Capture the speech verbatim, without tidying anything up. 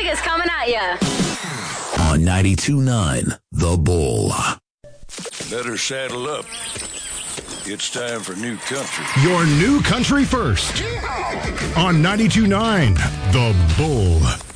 is coming at you. On ninety-two point nine, The Bull. Better saddle up. It's time for new country. Your new country first. On ninety-two point nine, The Bull.